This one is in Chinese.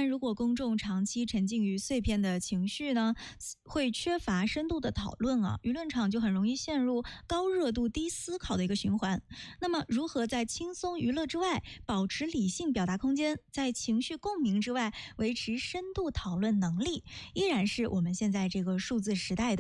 但如果公众长期沉浸于碎片的情绪呢，会缺乏深度的讨论啊，舆论场就很容易陷入高热度低思考的一个循环。那么如何在轻松娱乐之外保持理性表达空间，在情绪共鸣之外维持深度讨论能力，依然是我们现在这个数字时代的